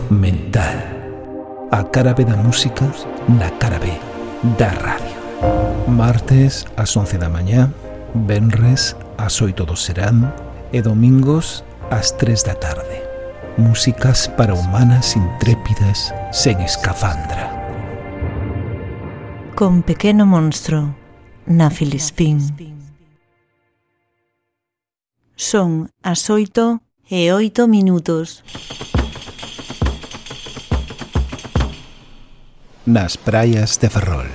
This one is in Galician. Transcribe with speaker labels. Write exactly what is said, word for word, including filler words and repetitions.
Speaker 1: mental. A cara B da música na cara B da radio. Martes ás once da mañá, venres ás oito do serán e domingos ás tres da tarde. Músicas para humanas intrépidas sen escafandra.
Speaker 2: Con Pequeno Monstro na Filispín. Son as oito e oito minutos.
Speaker 1: Nas praias de Ferrol.